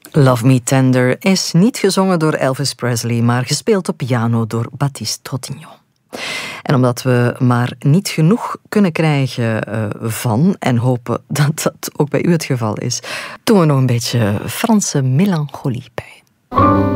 Love Me Tender is niet gezongen door Elvis Presley, maar gespeeld op piano door Baptiste Trottignon. En omdat we maar niet genoeg kunnen krijgen van, en hopen dat dat ook bij u het geval is, doen we nog een beetje Franse melancholie bij.